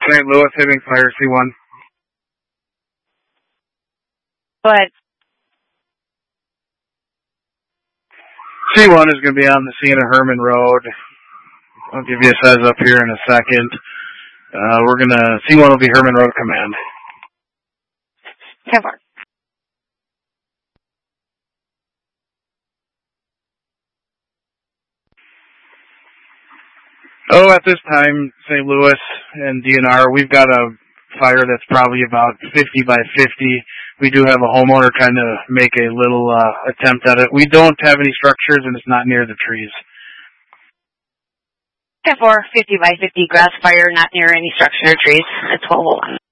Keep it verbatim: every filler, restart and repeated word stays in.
Saint Louis, hitting fire, C one. But C one is going to be on the scene of Herman Road. I'll give you a size up here in a second. Uh, we're going to, C one will be Herman Road Command. ten four. Oh, at this time, Saint Louis and D N R, we've got a fire that's probably about fifty by fifty. We do have a homeowner trying to make a little uh, attempt at it. We don't have any structures, and it's not near the trees. ten four, fifty by fifty grass fire, not near any structure or trees at twelve oh one.